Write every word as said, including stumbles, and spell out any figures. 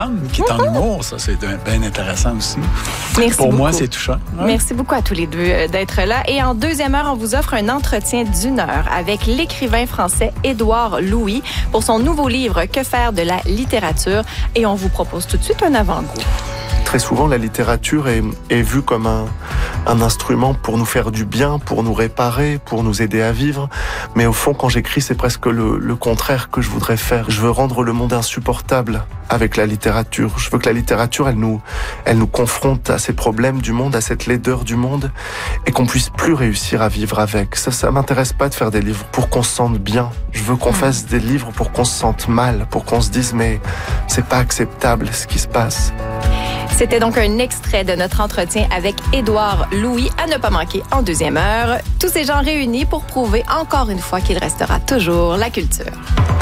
qui est en humour, ça c'est bien intéressant aussi. Merci Pour beaucoup. moi, c'est touchant. Ouais. Merci beaucoup à tous les deux euh, d'être là. Et en deuxième heure, on vous offre un entretien d'une heure avec l'écrivain français Édouard Louis pour son nouveau livre « Que faire de la littérature ». Et on vous propose tout de suite un avant-goût. Très souvent, la littérature est, est vue comme un, un instrument pour nous faire du bien, pour nous réparer, pour nous aider à vivre. Mais au fond, quand j'écris, c'est presque le, le contraire que je voudrais faire. Je veux rendre le monde insupportable avec la littérature. Je veux que la littérature, elle nous, elle nous confronte à ces problèmes du monde, à cette laideur du monde, et qu'on puisse plus réussir à vivre avec. Ça, ça m'intéresse pas de faire des livres pour qu'on se sente bien. Je veux qu'on fasse des livres pour qu'on se sente mal, pour qu'on se dise, mais c'est pas acceptable ce qui se passe. C'était donc un extrait de notre entretien avec Édouard Louis à ne pas manquer en deuxième heure. Tous ces gens réunis pour prouver encore une fois qu'il restera toujours la culture.